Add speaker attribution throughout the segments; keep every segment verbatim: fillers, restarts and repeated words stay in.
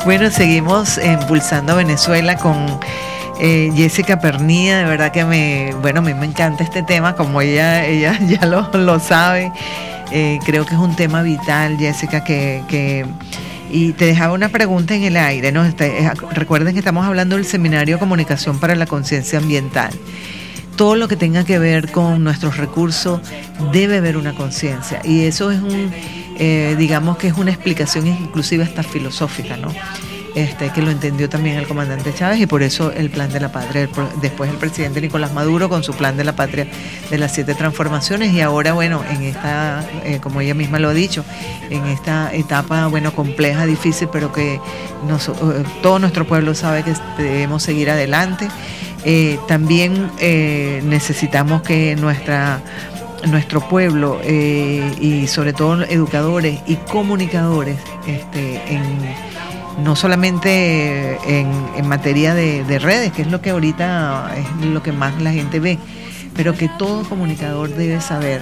Speaker 1: Bueno, seguimos impulsando Venezuela con eh, Jessica Pernía. De verdad que me, bueno, a mí me encanta este tema, como ella, ella ya lo, lo sabe. Eh, creo que es un tema vital, Jessica, que, que y te dejaba una pregunta en el aire, ¿no? Este, recuerden que estamos hablando del Seminario Comunicación para la Conciencia Ambiental. Todo lo que tenga que ver con nuestros recursos debe haber una conciencia, y eso es un, eh, digamos que es una explicación inclusive hasta filosófica, ¿no? Este, que lo entendió también el comandante Chávez, y por eso el Plan de la Patria, el, después el presidente Nicolás Maduro con su Plan de la Patria de las siete transformaciones, y ahora, bueno, en esta, eh, como ella misma lo ha dicho, en esta etapa, bueno, compleja, difícil, pero que nos, eh, todo nuestro pueblo sabe que debemos seguir adelante. Eh, también eh, necesitamos que nuestra nuestro pueblo eh, y sobre todo educadores y comunicadores este, en no solamente en, en materia de, de redes, que es lo que ahorita es lo que más la gente ve, pero que todo comunicador debe saber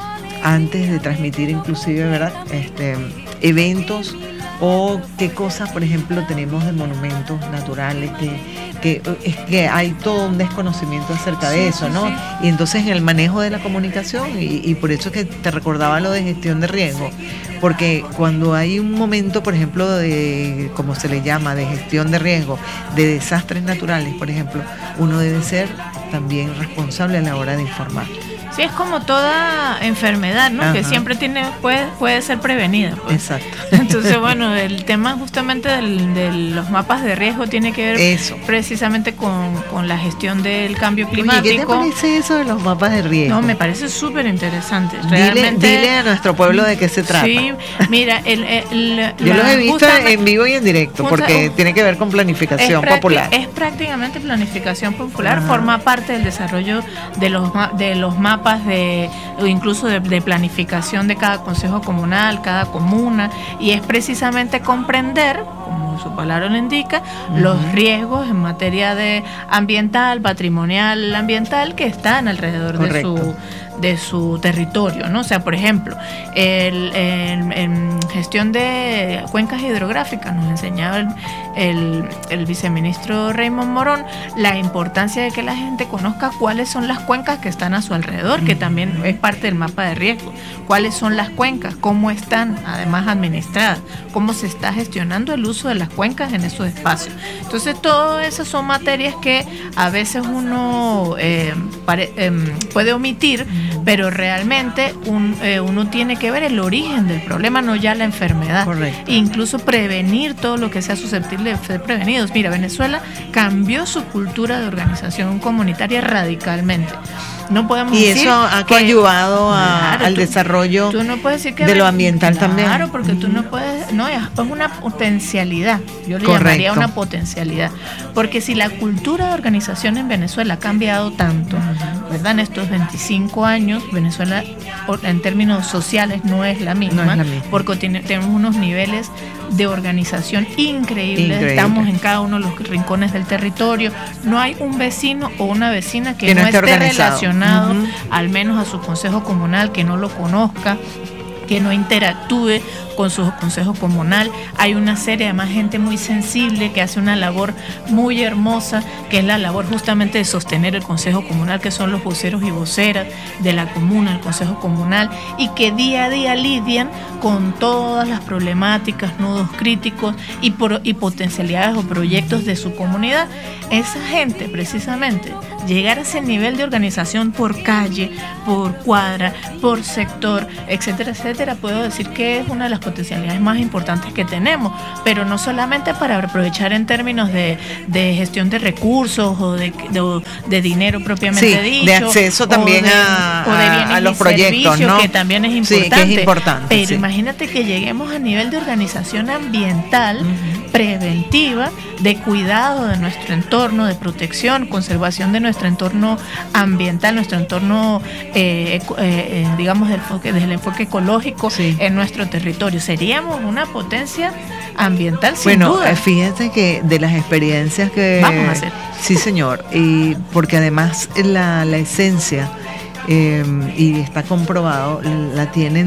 Speaker 1: antes de transmitir inclusive, ¿verdad?, este, eventos, o qué cosas, por ejemplo, tenemos de monumentos naturales, que, que es que hay todo un desconocimiento acerca de eso, ¿no? Sí, sí. Y entonces en el manejo de la comunicación, y, y por eso es que te recordaba lo de gestión de riesgo, porque cuando hay un momento, por ejemplo, de, como se le llama, de gestión de riesgo, de desastres naturales, por ejemplo, uno debe ser también responsable a la hora de informar.
Speaker 2: Sí, es como toda enfermedad, ¿no? Ajá. Que siempre tiene puede puede ser prevenida, pues.
Speaker 1: Exacto.
Speaker 2: Entonces, bueno, el tema justamente del, de los mapas de riesgo tiene que ver eso, precisamente con, con la gestión del cambio climático.
Speaker 1: Oye, ¿qué te parece eso de los mapas de riesgo?
Speaker 2: No, me parece súper interesante.
Speaker 1: Realmente, dile, dile a nuestro pueblo de qué se trata.
Speaker 2: Sí, mira, el, el,
Speaker 1: yo los he visto en vivo y en directo, porque uh, tiene que ver con planificación
Speaker 2: es
Speaker 1: popular.
Speaker 2: Es prácticamente planificación popular. Ajá. Forma parte del desarrollo de los de los mapas de o incluso de, de planificación de cada consejo comunal, cada comuna, y es precisamente comprender, como su palabra lo indica, uh-huh, los riesgos en materia de ambiental, patrimonial, ambiental que están alrededor Correcto. de su de su territorio, ¿no? O sea, por ejemplo, el, el, en gestión de cuencas hidrográficas nos enseñaba el, el, el viceministro Raymond Morón la importancia de que la gente conozca cuáles son las cuencas que están a su alrededor, que también es parte del mapa de riesgo. Cuáles son las cuencas, cómo están además administradas, cómo se está gestionando el uso de las cuencas en esos espacios. Entonces, todas esas son materias que a veces uno eh, pare, eh, puede omitir, pero realmente un, eh, uno tiene que ver el origen del problema, no ya la enfermedad.
Speaker 1: Correcto.
Speaker 2: E incluso prevenir todo lo que sea susceptible de ser prevenidos. Mira, Venezuela cambió su cultura de organización comunitaria radicalmente. No podemos
Speaker 1: y
Speaker 2: decir
Speaker 1: eso ha
Speaker 2: que,
Speaker 1: coadyuvado a,
Speaker 2: claro,
Speaker 1: al
Speaker 2: tú,
Speaker 1: desarrollo
Speaker 2: tú no puedes decir que
Speaker 1: de lo ambiental
Speaker 2: claro,
Speaker 1: también.
Speaker 2: Claro, porque tú no puedes, no, es una potencialidad, yo le
Speaker 1: Correcto.
Speaker 2: llamaría una potencialidad, porque si la cultura de organización en Venezuela ha cambiado tanto, ¿verdad? En estos veinticinco años, Venezuela en términos sociales no es la misma,
Speaker 1: no es la misma.
Speaker 2: Porque tiene, tenemos unos niveles de organización increíbles,
Speaker 1: Increíble.
Speaker 2: Estamos en cada uno de los rincones del territorio, no hay un vecino o una vecina que,
Speaker 1: que no,
Speaker 2: no esté
Speaker 1: organizado.
Speaker 2: relacionado,
Speaker 1: uh-huh,
Speaker 2: al menos a su consejo comunal, que no lo conozca, que no interactúe con su consejo comunal. Hay una serie, además, gente muy sensible que hace una labor muy hermosa, que es la labor justamente de sostener el consejo comunal, que son los voceros y voceras de la comuna, el consejo comunal, y que día a día lidian con todas las problemáticas, nudos críticos y, por, y potencialidades o proyectos de su comunidad. Esa gente, precisamente, llegar a ese nivel de organización por calle, por cuadra, por sector, etcétera, etcétera, puedo decir que es una de las potencialidades más importantes que tenemos, pero no solamente para aprovechar en términos de, de gestión de recursos o de, de, de dinero propiamente
Speaker 1: sí,
Speaker 2: dicho,
Speaker 1: de acceso también
Speaker 2: o de,
Speaker 1: a,
Speaker 2: o de bienes
Speaker 1: a los
Speaker 2: y
Speaker 1: proyectos, ¿no?
Speaker 2: Que también es importante,
Speaker 1: sí, que es importante
Speaker 2: pero
Speaker 1: sí.
Speaker 2: imagínate que lleguemos a nivel de organización ambiental, uh-huh, preventiva, de cuidado de nuestro entorno, de protección, conservación de nuestro entorno ambiental, nuestro entorno eh, eh, digamos del enfoque, desde el enfoque ecológico sí. en nuestro territorio. Seríamos una potencia ambiental sin
Speaker 1: bueno,
Speaker 2: duda.
Speaker 1: Bueno, fíjense que de las experiencias que
Speaker 2: vamos a hacer.
Speaker 1: Sí, señor, y porque además la, la esencia eh, y está comprobado, la tienen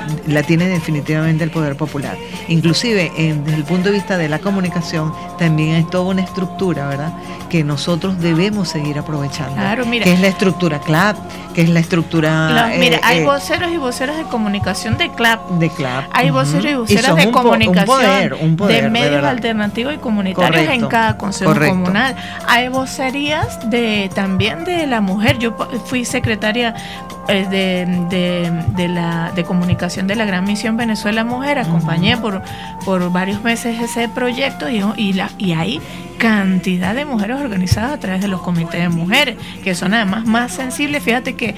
Speaker 1: la tiene definitivamente el poder popular. Inclusive, en, desde el punto de vista de la comunicación, también hay toda una estructura, ¿verdad?, que nosotros debemos seguir aprovechando.
Speaker 2: Claro, mira.
Speaker 1: Que es la estructura C L A P, que es la estructura...
Speaker 2: Los, mira,
Speaker 1: eh,
Speaker 2: hay
Speaker 1: eh,
Speaker 2: voceros y voceras de comunicación de C L A P.
Speaker 1: De C L A P.
Speaker 2: Hay voceros uh-huh. y voceras y de
Speaker 1: un
Speaker 2: comunicación
Speaker 1: po, un poder, un poder,
Speaker 2: de medios
Speaker 1: de
Speaker 2: alternativos y comunitarios. Correcto. En cada consejo Correcto. Comunal. Hay vocerías de también de la mujer. Yo fui secretaria de, de, de la de comunicación de la Gran Misión Venezuela Mujer, acompañé uh-huh. por, por varios meses ese proyecto y, y, la, y hay cantidad de mujeres organizadas a través de los comités de mujeres, que son además más sensibles. Fíjate que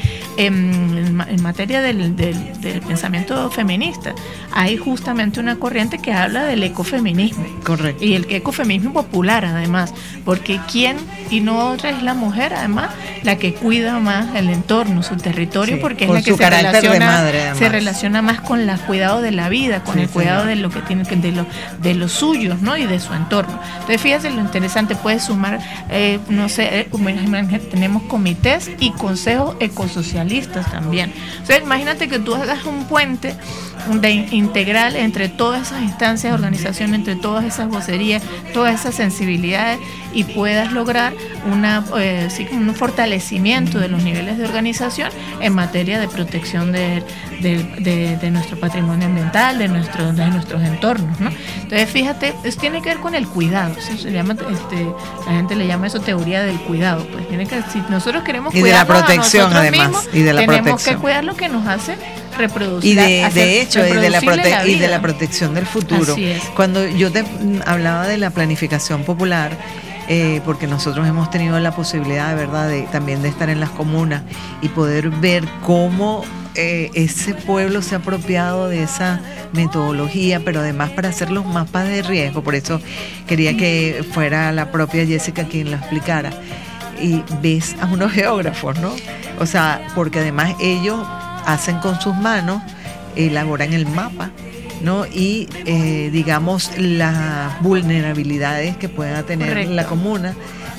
Speaker 2: en, en materia del, del, del pensamiento feminista hay justamente una corriente que habla del ecofeminismo.
Speaker 1: Correcto.
Speaker 2: Y el ecofeminismo popular además, porque quién y no otra es la mujer además la que cuida más el entorno, su territorio, sí, porque es la que se relaciona, madre, se relaciona más con el cuidado de la vida, con sí, el cuidado señor. de lo que tiene que, de, lo, de los suyos, ¿no? Y de su entorno. Entonces fíjate lo interesante, puedes sumar, eh, no sé, eh, tenemos comités y consejos ecosocialistas también. O sea, imagínate que tú hagas un puente de integral entre todas esas instancias de organización, entre todas esas vocerías, todas esas sensibilidades, y puedas lograr una, eh, sí, un fortalecimiento de los niveles de organización en materia de protección de, de, de, de nuestro patrimonio ambiental, de, nuestro, de nuestros entornos, ¿no? Entonces fíjate, eso tiene que ver con el cuidado. Eso se llama, este, la gente le llama eso teoría del cuidado. Pues tiene que, si nosotros queremos
Speaker 1: y
Speaker 2: cuidar
Speaker 1: de la protección además
Speaker 2: mismos,
Speaker 1: y de la
Speaker 2: tenemos
Speaker 1: protección.
Speaker 2: que cuidar lo que nos hace reproducir.
Speaker 1: Y de, hacer, de hecho, y de, la prote-
Speaker 2: la
Speaker 1: y de la protección del futuro. Cuando yo te hablaba de la planificación popular, eh, porque nosotros hemos tenido la posibilidad, de verdad, de, también de estar en las comunas y poder ver cómo eh, ese pueblo se ha apropiado de esa metodología, pero además para hacer los mapas de riesgo. Por eso quería que fuera la propia Jessica quien lo explicara. Y ves a unos geógrafos, ¿no? O sea, porque además ellos hacen con sus manos, elaboran el mapa, ¿no? Y eh, digamos las vulnerabilidades que pueda tener Correcto. la comuna,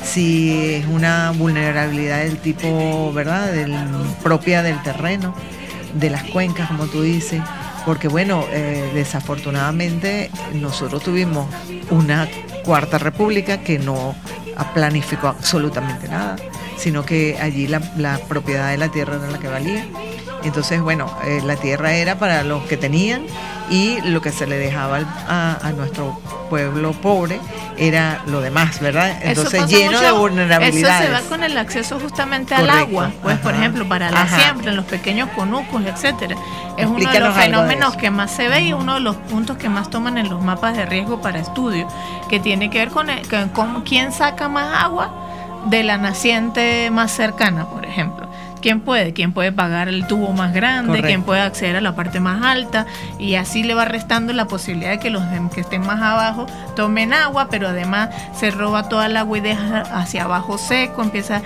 Speaker 1: si es una vulnerabilidad del tipo, ¿verdad?, del, propia del terreno, de las cuencas, como tú dices, porque bueno, eh, desafortunadamente nosotros tuvimos una cuarta república que no planificó absolutamente nada, sino que allí la, la propiedad de la tierra era la que valía. Entonces, bueno, eh, la tierra era para los que tenían y lo que se le dejaba a, a nuestro pueblo pobre era lo demás, ¿verdad? Entonces, lleno mucho, de vulnerabilidades.
Speaker 2: Eso se va con el acceso justamente Correcto. al agua, pues, Ajá. por ejemplo, para la Ajá. siembra, en los pequeños conucos, etcétera. Es Explícanos uno de los fenómenos de que más se ve y uno de los puntos que más toman en los mapas de riesgo para estudio, que tiene que ver con, el, con quién saca más agua de la naciente más cercana, por ejemplo. ¿Quién puede? ¿Quién puede pagar el tubo más grande? Correcto. ¿Quién puede acceder a la parte más alta? Y así le va restando la posibilidad de que los que estén más abajo tomen agua, pero además se roba toda el agua y deja hacia abajo seco, empieza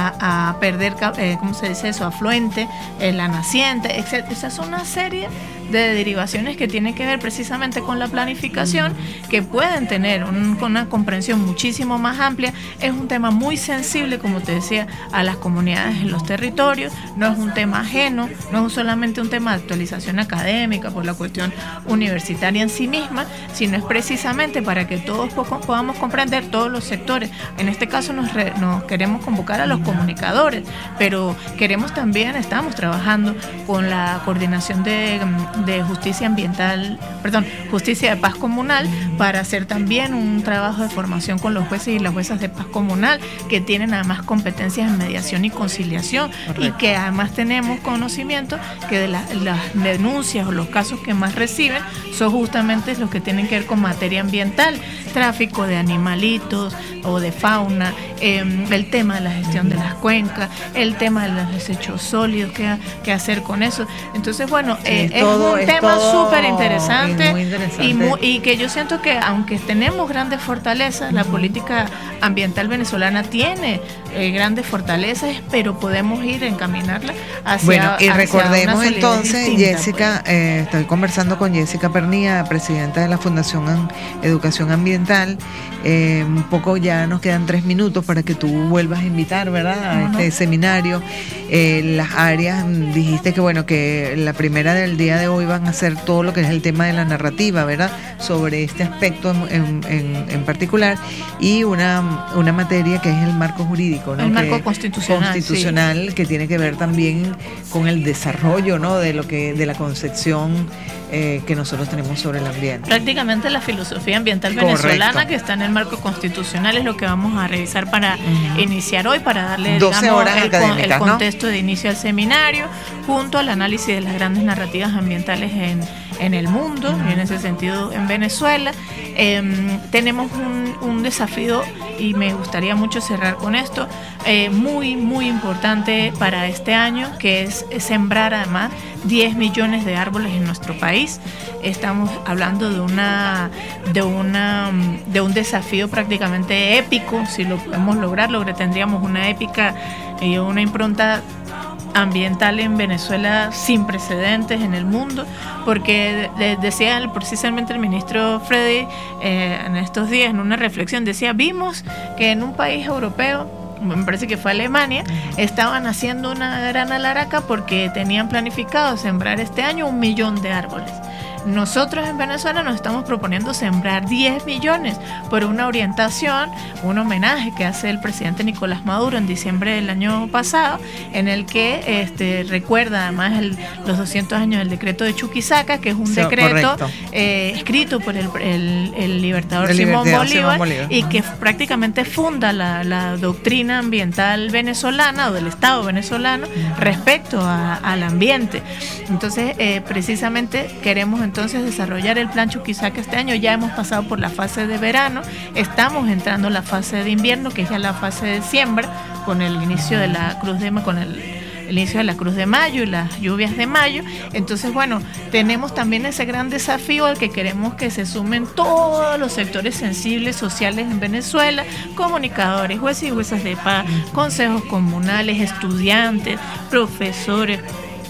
Speaker 2: a, a perder, eh, ¿cómo se dice eso? Afluente, eh, la naciente, etcétera. Esa es una serie de derivaciones que tienen que ver precisamente con la planificación, que pueden tener un, una comprensión muchísimo más amplia. Es un tema muy sensible, como te decía, a las comunidades en los territorios. No es un tema ajeno, no es solamente un tema de actualización académica por la cuestión universitaria en sí misma, sino es precisamente para que todos podamos comprender todos los sectores. En este caso nos, re, nos queremos convocar a los comunicadores, pero queremos también, estamos trabajando con la coordinación de de justicia ambiental, perdón, justicia de paz comunal, para hacer también un trabajo de formación con los jueces y las juezas de paz comunal, que tienen además competencias en mediación y conciliación. Correcto. Y que además tenemos conocimiento que de la, las denuncias o los casos que más reciben son justamente los que tienen que ver con materia ambiental, tráfico de animalitos o de fauna, eh, el tema de la gestión de las cuencas, el tema de los desechos sólidos, qué, qué hacer con eso. Entonces, bueno, sí, eh, es todo, un es tema súper interesante, interesante y, muy, y que yo siento que aunque tenemos grandes fortalezas, uh-huh. la política ambiental venezolana tiene eh, grandes fortalezas, pero podemos ir a encaminarla hacia.
Speaker 1: Bueno, y
Speaker 2: hacia
Speaker 1: recordemos entonces,
Speaker 2: distinta,
Speaker 1: Jessica,
Speaker 2: pues.
Speaker 1: eh, estoy conversando con Jessica Pernía, presidenta de la Fundación An- Educación Ambiental. Eh, un poco ya nos quedan tres minutos para que tú vuelvas a invitar, ¿verdad?, a
Speaker 2: No,
Speaker 1: este
Speaker 2: no.
Speaker 1: seminario. Eh, las áreas, dijiste que bueno, que la primera del día de hoy van a ser todo lo que es el tema de la narrativa, ¿verdad?, sobre este aspecto en, en, en particular, y una, una materia que es el marco jurídico, ¿no?
Speaker 2: El marco
Speaker 1: que,
Speaker 2: constitucional,
Speaker 1: constitucional
Speaker 2: sí.
Speaker 1: que tiene que ver también con el desarrollo, ¿no?, de lo que de la concepción eh, que nosotros tenemos sobre el ambiente.
Speaker 2: Prácticamente la filosofía ambiental
Speaker 1: Correcto.
Speaker 2: venezolana que está en el marco constitucional es lo que vamos a revisar para uh-huh. iniciar hoy, para darle
Speaker 1: doce
Speaker 2: digamos,
Speaker 1: horas
Speaker 2: el,
Speaker 1: académicas,
Speaker 2: el contexto, ¿no?, de inicio al seminario, junto al análisis de las grandes narrativas ambientales en, en el mundo, uh-huh. y en ese sentido en Venezuela. Eh, tenemos un, un desafío, y me gustaría mucho cerrar con esto, eh, muy, muy importante para este año, que es sembrar además diez millones de árboles en nuestro país. Estamos hablando de una de una de un desafío prácticamente épico. Si lo podemos lograr, lograr tendríamos una épica y eh, una impronta ambiental en Venezuela sin precedentes en el mundo, porque de, de, decía precisamente el ministro Freddy eh, en estos días en una reflexión, decía, vimos que en un país europeo, me parece que fue Alemania, estaban haciendo una gran alaraca porque tenían planificado sembrar este año un millón de árboles. Nosotros en Venezuela nos estamos proponiendo sembrar diez millones por una orientación, un homenaje que hace el presidente Nicolás Maduro en diciembre del año pasado, en el que este, recuerda además el, los doscientos años del decreto de Chuquisaca, que es un so, decreto eh, escrito por el, el, el libertador, el Simón, libertador Bolívar, Simón Bolívar, y que prácticamente funda la, la doctrina ambiental venezolana o del Estado venezolano respecto a, al ambiente. Entonces, eh, precisamente queremos entonces desarrollar el plan Chuquisaca este año. Ya hemos pasado por la fase de verano, estamos entrando en la fase de invierno, que es ya la fase de siembra, con el inicio de la cruz de con el, el inicio de la cruz de mayo y las lluvias de mayo. Entonces, bueno, tenemos también ese gran desafío al que queremos que se sumen todos los sectores sensibles sociales en Venezuela, comunicadores, jueces y juezas de paz, consejos comunales, estudiantes, profesores,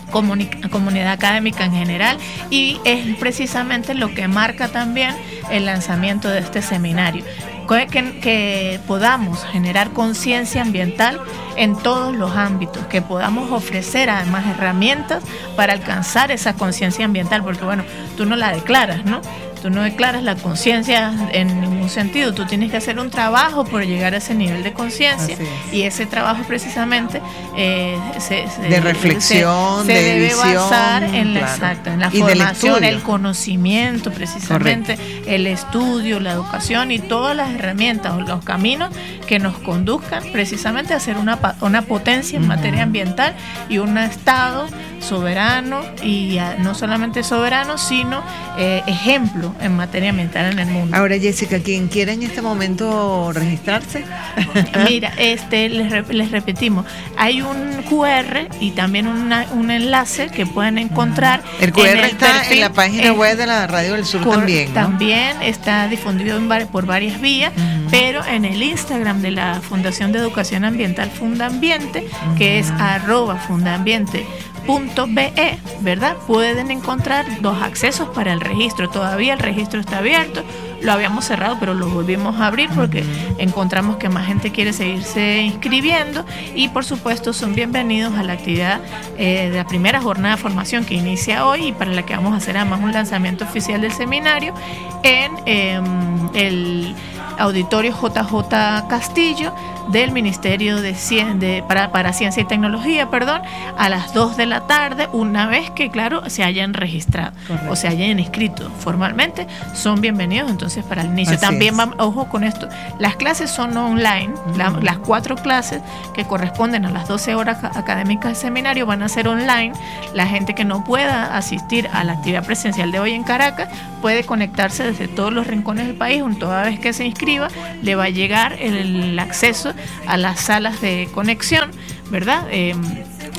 Speaker 2: comunidad académica en general, y es precisamente lo que marca también el lanzamiento de este seminario, que, que podamos generar conciencia ambiental en todos los ámbitos, que podamos ofrecer además herramientas para alcanzar esa conciencia ambiental, porque bueno, tú no la declaras, ¿no? Tú no declaras la conciencia en ningún sentido, tú tienes que hacer un trabajo por llegar a ese nivel de conciencia, y ese trabajo precisamente eh, se, se,
Speaker 1: de reflexión,
Speaker 2: se, se
Speaker 1: de
Speaker 2: debe
Speaker 1: visión,
Speaker 2: basar en la,
Speaker 1: claro.
Speaker 2: exacto, en la
Speaker 1: y
Speaker 2: formación, el conocimiento precisamente,
Speaker 1: correcto,
Speaker 2: el estudio, la educación y todas las herramientas o los caminos que nos conduzcan precisamente a ser una, una potencia en uh-huh. materia ambiental y un Estado soberano, y a, no solamente soberano, sino eh, ejemplo en materia ambiental en el mundo.
Speaker 1: Ahora, Jessica, quien quiera en este momento registrarse.
Speaker 2: Mira, este les, les repetimos, hay un cu erre y también una, un enlace que pueden encontrar.
Speaker 1: El cu erre
Speaker 2: en el
Speaker 1: está
Speaker 2: perfil,
Speaker 1: en la página
Speaker 2: eh,
Speaker 1: web de la Radio del Sur
Speaker 2: cor,
Speaker 1: también, ¿no?
Speaker 2: También está difundido en, por varias vías, uh-huh. pero en el Instagram de la Fundación de Educación Ambiental Fundambiente, uh-huh. que es arroba fundambiente punto be, ¿verdad? Pueden encontrar los accesos para el registro. Todavía el registro está abierto, lo habíamos cerrado, pero lo volvimos a abrir porque uh-huh. encontramos que más gente quiere seguirse inscribiendo, y por supuesto son bienvenidos a la actividad eh, de la primera jornada de formación que inicia hoy, y para la que vamos a hacer además un lanzamiento oficial del seminario en eh, el Auditorio J J Castillo del Ministerio de, Cien, de para, para Ciencia y Tecnología, perdón, a las dos de la tarde, una vez que, claro, se hayan registrado. Correcto. O se hayan inscrito formalmente, son bienvenidos entonces para el inicio. Así También, va, ojo con esto, las clases son online, uh-huh. la, las cuatro clases que corresponden a las doce horas académicas del seminario van a ser online. La gente que no pueda asistir a la actividad presencial de hoy en Caracas puede conectarse desde todos los rincones del país. Toda vez que se inscriba, le va a llegar el acceso a las salas de conexión, ¿verdad? Eh,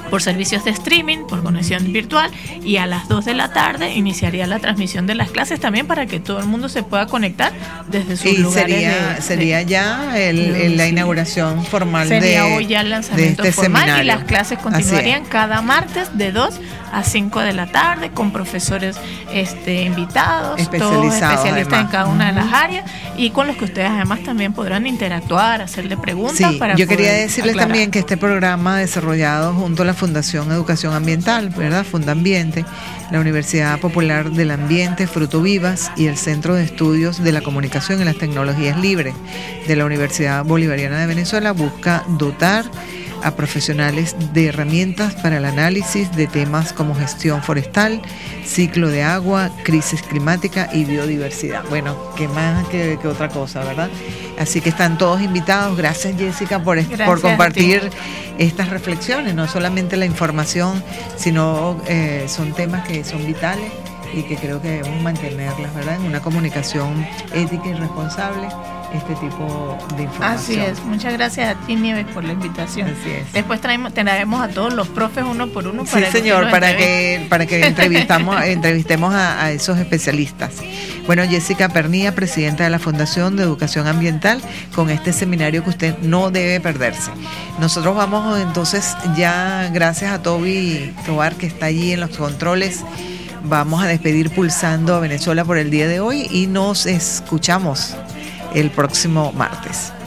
Speaker 2: por servicios de streaming, por conexión virtual, y a las dos de la tarde iniciaría la transmisión de las clases también para que todo el mundo se pueda conectar desde sus
Speaker 1: y
Speaker 2: lugares.
Speaker 1: Sería, de, sería de, ya el, el, la inauguración formal
Speaker 2: sería
Speaker 1: de
Speaker 2: hoy ya el lanzamiento
Speaker 1: de este
Speaker 2: formal
Speaker 1: seminario.
Speaker 2: Y las clases continuarían cada martes de dos a cinco de la tarde con profesores este, invitados, todos especialistas además. En cada una uh-huh. de las áreas y con los que ustedes además también podrán interactuar, hacerle preguntas.
Speaker 1: Sí,
Speaker 2: para
Speaker 1: yo quería
Speaker 2: poder
Speaker 1: decirles
Speaker 2: aclarar.
Speaker 1: También que este programa desarrollado junto a la Fundación Educación Ambiental, ¿verdad? Fundambiente, la Universidad Popular del Ambiente, Fruto Vivas y el Centro de Estudios de la Comunicación y las Tecnologías Libres de la Universidad Bolivariana de Venezuela busca dotar a profesionales de herramientas para el análisis de temas como gestión forestal, ciclo de agua, crisis climática y biodiversidad. Bueno, qué más que, que otra cosa, ¿verdad? Así que están todos invitados. Gracias, Jessica, por, Gracias por compartir estas reflexiones. No solamente la información, sino eh, son temas que son vitales y que creo que debemos mantenerlas, ¿verdad? En una comunicación ética y responsable. Este tipo de información.
Speaker 2: Así es, muchas gracias a ti, Nieves, por la invitación.
Speaker 1: Así es.
Speaker 2: Después traemos, traeremos a todos los profes uno por uno
Speaker 1: sí,
Speaker 2: para
Speaker 1: señor,
Speaker 2: que
Speaker 1: para que para que entrevistamos entrevistemos a, a esos especialistas. Bueno, Jessica Pernía, presidenta de la Fundación de Educación Ambiental, con este seminario que usted no debe perderse. Nosotros vamos entonces ya, gracias a Toby Tobar, que está allí en los controles, vamos a despedir Pulsando a Venezuela por el día de hoy y nos escuchamos el próximo martes.